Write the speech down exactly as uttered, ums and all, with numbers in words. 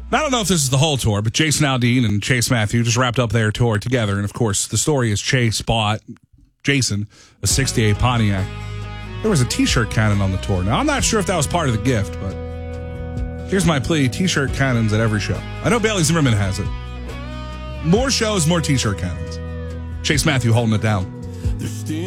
I don't know if this is the whole tour, but Jason Aldean and Chase Matthew just wrapped up their tour together. And, of course, the story is Chase bought Jason a sixty-eight Pontiac. There was a T-shirt cannon on the tour. Now, I'm not sure if that was part of the gift, but here's my plea. T-shirt cannons at every show. I know Bailey Zimmerman has it. More shows, more T-shirt cannons. Chase Matthew holding it down.